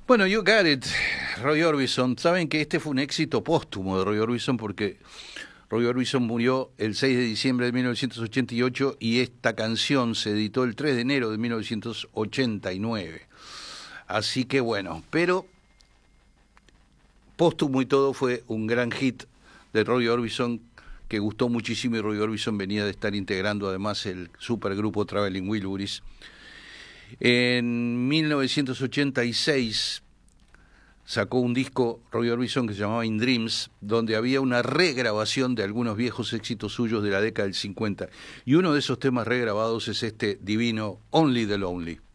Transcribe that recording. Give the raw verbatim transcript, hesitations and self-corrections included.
Bueno, You Got It, Roy Orbison. Saben que este fue un éxito póstumo de Roy Orbison porque Roy Orbison murió el seis de diciembre de mil novecientos ochenta y ocho y esta canción se editó el tres de enero de mil novecientos ochenta y nueve. Así que bueno, pero póstumo y todo fue un gran hit de Roy Orbison que gustó muchísimo, y Roy Orbison venía de estar integrando además el supergrupo Traveling Wilburys. En mil novecientos ochenta y seis sacó un disco Roy Orbison que se llamaba In Dreams, donde había una regrabación de algunos viejos éxitos suyos de la década del cincuenta, y uno de esos temas regrabados es este divino Only the Lonely.